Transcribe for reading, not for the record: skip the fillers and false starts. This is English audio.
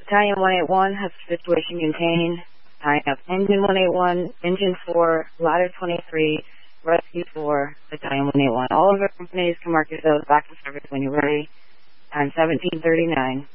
Battalion 181 has a situation contained. Tying up Engine 181, Engine 4, Ladder 23, Rescue 4, Battalion 181. All of our companies can mark yourselves back to service when you're ready. Time 1739.